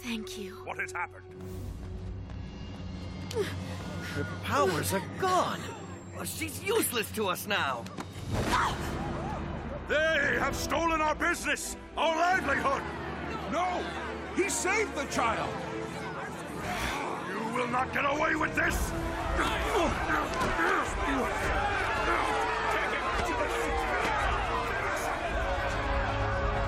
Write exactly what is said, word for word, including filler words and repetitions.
Thank you. What has happened? Her powers are gone. Oh, she's useless to us now. They have stolen our business, our livelihood. No! He saved the child! You will not get away with this!